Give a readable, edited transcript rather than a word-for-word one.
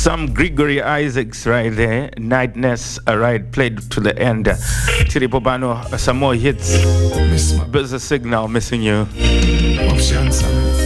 Some Gregory Isaacs right there. Nightness, right, played to the end. Tiripobano, some more hits. Business Signal, missing you. Options.